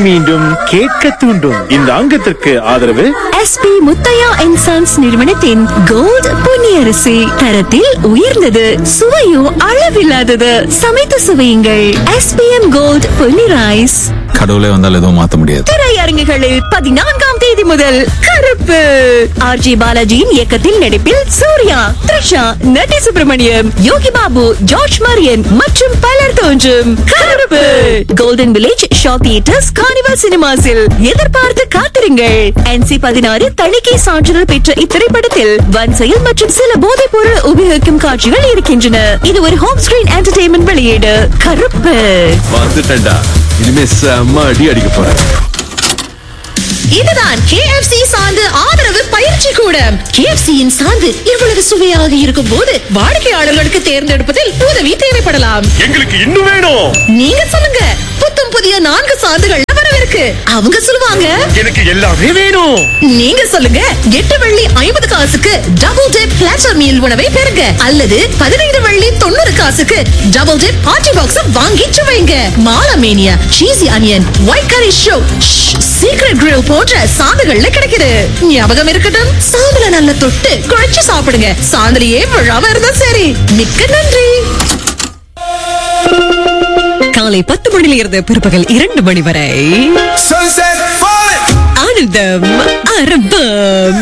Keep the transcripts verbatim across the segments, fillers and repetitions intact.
மீண்டும் மீண்டும் கேட்க தூண்டும் இந்த அங்கத்திற்கு ஆதரவு எஸ்பி முத்தையா அண்ட் சன்ஸ் நிறுவனத்தின் கோல்ட் பொன்னியரிசி. தரத்தில் உயர்ந்தது, சுவையும் அளவில்லாதது. சமைத்து சுவையுங்கள். SPM gold Ponni rice. கடவுளே வந்தால் எதுவும் மாத்த முடியாது. திரையரங்குகளில் பதினான்காம் தேதி முதல் கருப்பு ஆர்ஜி பாலாஜியின் இயக்கத்தில் நடிப்பில் சூர்யா, த்ரிஷா, நட்டி சுப்பிரமணியம், யோகி பாபு, ஜார்ஜ் மரியன் மற்றும் பலர் தோன்றும் கருப்பு. Golden village Shah theatres, carnival சினிமாஸில் எதிர்பார்த்து காத்திருங்கள். என்சி பதினாறு தணிக்கை சான்றிதழ் பெற்ற இத்திரைப்படத்தில் வன்செயல் மற்றும் சில போதைப் பொருள் உபயோகிக்கும் காட்சிகள் இருக்கின்றன. இது ஒரு ஹோம் ஸ்கிரீன் என்டர்டெயின்மெண்ட் வெளியீடு. கருப்பு வந்துட்டேன்டா, இனிமே செம்ம அடி அடிக்க போறேன். இதுதான் கே எஃப் சி சார்ந்து ஆதரவு பயிற்சி கூடம். கே எஃப் சி யின் சார்ந்து இவ்வளவு சுவையாக இருக்கும் போது வாடிக்கையாளர்களுக்கு தேர்ந்தெடுப்பதில் உதவி தேவைப்படலாம். எங்களுக்கு இன்னும் வேணும். நீங்க சொல்லுங்க. புத்தம் புதிய நான்கு சார்ந்துகள் வரவிருக்கு. அவங்க சொல்லுவாங்க, எனக்கு எல்லாமே வேணும். நீங்க சொல்லுங்க. எட்டு வெள்ளி ஐம்பது காசுக்கு டபுள் டிப் பிளாட்டர் மீல் உணவை பெறுங்க. அல்லது பதினைந்து வெள்ளி தொண்ணூறு காசுக்கு டபுள் டிப் ஹாட்டி பாக்ஸ் வாங்கி சுவைங்க. மாலமேனியா, சீசி அனியன், ஒயிட் கரி ஷோ, சீக்ரெட் கிரில் போன்ற சாந்துகள்ல கிடைக்குது. ஞாபகம் இருக்கட்டும், சாந்துல நல்ல தொட்டு குழைச்சு சாப்பிடுங்க. சாந்துலயே விழாம இருந்தா சரி. மிக்க நன்றி. காலை பத்து மணில இருந்து பிற்பகல் இரண்டு மணி வரை ஆனந்தம் அரபம்.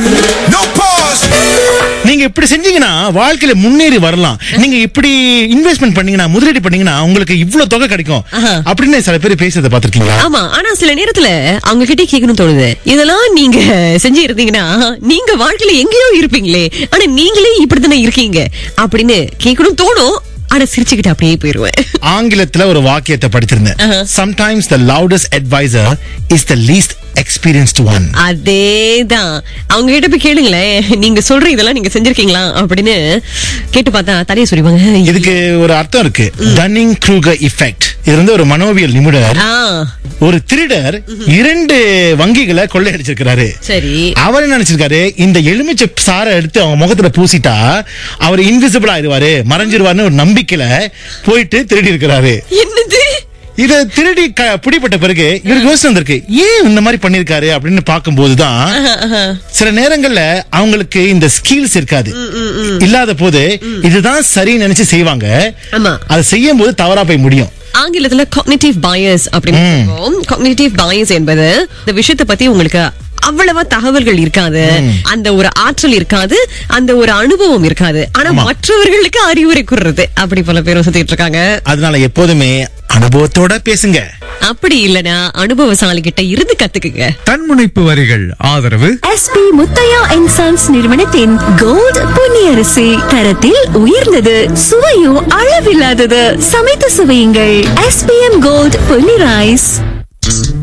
நீங்க இப்படி செஞ்சீங்கன்னா வாழ்க்கையில முன்னேறி வரலாம். நீங்க இப்படி இன்வெஸ்ட்மெண்ட் பண்ணீங்கன்னா, முதலீடு பண்ணீங்கன்னா உங்களுக்கு இவ்வளவு தொகை கிடைக்கும் அப்படின்னு சில பேர் பேசுறத பாத்திருக்கீங்களா? ஆமா, ஆனா சில நேரத்துல அவங்க கிட்டே கேட்கணும் தோணுது. இதெல்லாம் நீங்க செஞ்சு இருந்தீங்கன்னா நீங்க வாழ்க்கையில எங்கேயோ இருப்பீங்களே, ஆனா நீங்களே இப்படித்தானே இருக்கீங்க அப்படின்னு கேட்கணும் தோணும். ஆனா சிரிச்சுக்கிட்டு அப்படியே போயிருவேன். ஆங்கிலத்துல ஒரு வாக்கியத்தை படிச்சிருந்தேன். Sometimes the loudest advisor is the least experienced one. அதேதான். அவங்க கிட்ட போய் கேளுங்களேன், நீங்க சொல்ற இதெல்லாம் நீங்க செஞ்சிருக்கீங்களா அப்படின்னு கேட்டு பார்த்தா தலையை சொல்லுவாங்க. இதுக்கு ஒரு அர்த்தம் இருக்கு, டன்னிங் க்ரூகர் எஃபெக்ட். இது வந்து ஒரு மனோவியல் நிபுணர். ஒரு திருடர் இரண்டு வங்கிகளை கொள்ளையடிச்சிருக்கிறாரு. சரி, அவர் என்ன நினைச்சிருக்காரு, இந்த எலுமிச்சை சாரை எடுத்து அவங்க முகத்துல பூசிட்டா அவர் இன்விசிபிள் ஆயிடுவாரு, மறைஞ்சிருவாருன்னு ஒரு நம்பிக்கையில போயிட்டு திருடி இருக்கிறாரு. என்னது இத திருடி பிடிப்பட்ட பிறகு இவருக்கு யோசனை வந்திருக்கு, ஏன் இந்த மாதிரி பண்ணிருக்காரு அப்படின்னு பார்க்கும் போதுதான் சில நேரங்கள்ல அவங்களுக்கு இந்த ஸ்கில்ஸ் இருக்காது. இல்லாத போது இதுதான் சரின்னு நினைச்சு செய்வாங்க. அதை செய்யும் போது தவறா போய் முடியும். ஆங்கிலத்துல காக்னிட்டிவ் பயாஸ் அப்படின்னு சொல்லுவோம். காக்னிட்டிவ் பயாஸ் என்பது இந்த விஷயத்தை பத்தி உங்களுக்கு அவ்வளவா தகவல்கள் இருக்காது, அந்த ஒரு ஆற்றல் இருக்காது, அந்த ஒரு அனுபவம் இருக்காது. ஆனா மற்றவர்களுக்கு அறிவுரை கூறுறது அப்படி பல பேர் சுத்திட்டு இருக்காங்க. அதனால எப்போதுமே அனுபவத்தோட பேசுங்க. அப்படி இல்லனா அனுபவசாலி கிட்ட இருந்து கத்துக்குங்க. தன்முனைப்பு வரிகள் ஆதரவு எஸ்பி முத்தையா அண்ட் சன்ஸ் நிறுவனத்தின் கோல்ட் பொன்னியரிசி. தரத்தில் உயர்ந்தது, சுவையும் அளவில்லாதது. சமைத்து சுவையுங்கள். SPM gold Ponni rice.